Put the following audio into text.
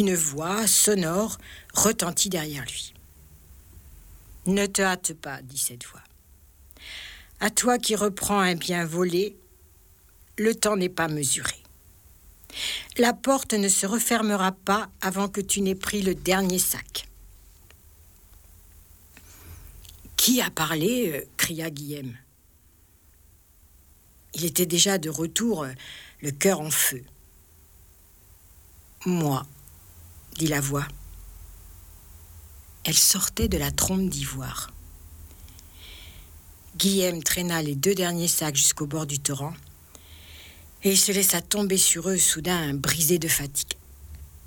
une voix sonore retentit derrière lui. « Ne te hâte pas, dit cette voix. À toi qui reprends un bien volé, le temps n'est pas mesuré. La porte ne se refermera pas avant que tu n'aies pris le dernier sac. » « Qui a parlé ?» cria Guillaume. Il était déjà de retour, le cœur en feu. « Moi, dit la voix. Elle sortait de la trompe d'ivoire. Guillaume traîna les 2 derniers sacs jusqu'au bord du torrent et il se laissa tomber sur eux, soudain brisé de fatigue.